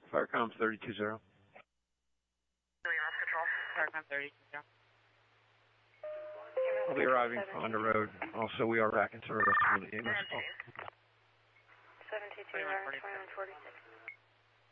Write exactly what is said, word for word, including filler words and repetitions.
Firecom thirty-two zero. Firecom thirty-two zero. I'll be arriving on the road. Also, we are back in service with the ambulance call. seven two two, twenty-one forty-six.